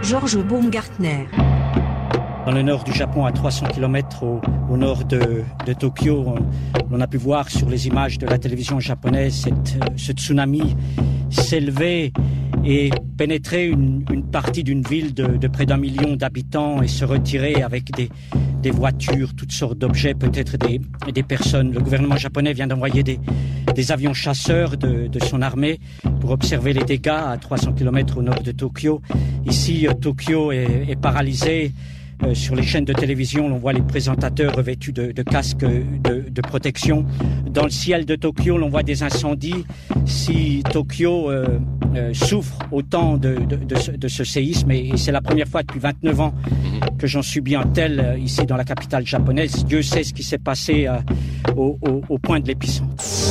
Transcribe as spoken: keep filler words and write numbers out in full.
Georges Baumgartner. Dans le nord du Japon, à trois cents kilomètres au, au nord de, de Tokyo, on, on a pu voir sur les images de la télévision japonaise cette, ce tsunami s'élever et pénétrer une, une partie d'une ville de, de près d'un million d'habitants et se retirer avec des, des voitures, toutes sortes d'objets, peut-être des, des personnes. Le gouvernement japonais vient d'envoyer des, des avions chasseurs de, de son armée pour observer les dégâts à trois cents kilomètres au nord de Tokyo. Ici, Tokyo est, est paralysé. Euh, sur les chaînes de télévision, on voit les présentateurs revêtus de, de casques de, de protection. Dans le ciel de Tokyo, l'on voit des incendies. Si Tokyo euh, euh, souffre autant de, de, de, ce, de ce séisme, et, et c'est la première fois depuis vingt-neuf ans que j'en subis un tel euh, ici dans la capitale japonaise, Dieu sait ce qui s'est passé euh, au, au, au point de l'épicentre.